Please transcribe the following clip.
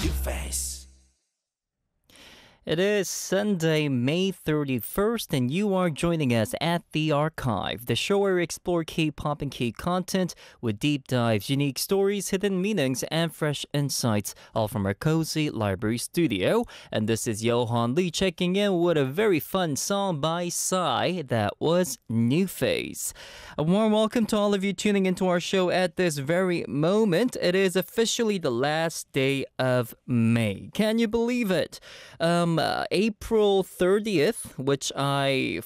New Face. It is Sunday, May 31st, and you are joining us at The Archive, the show where we explore K-pop and K-content with deep dives, unique stories, hidden meanings, and fresh insights, all from our cozy library studio. And this is Johan Lee checking in with a very fun song by Psy that was New Face. A warm welcome to all of you tuning into our show at this very moment. It is officially the last day of May. Can you believe it? April 30th, which I